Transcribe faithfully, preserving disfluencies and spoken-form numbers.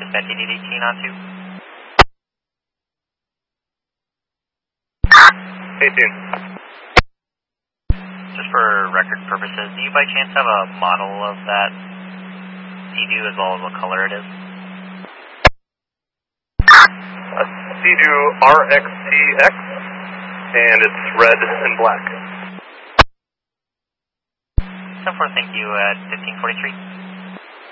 dispatch eight eight eighteen on two. eighteen. Just for record purposes, do you by chance have a model of that Sea-Doo as well as what color it is? A Sea-Doo R X T X, and it's red and black. ten four, thank you at fifteen forty-three.